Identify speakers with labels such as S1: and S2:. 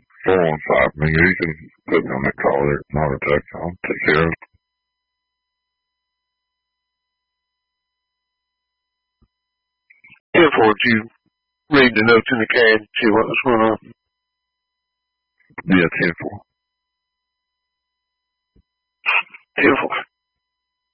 S1: 415 me. You can put me on that call there. Not a text. I'll take care of it.
S2: Did you read the notes in the CAD and see what was going on?
S1: Yeah, 10-4.
S2: 10-4.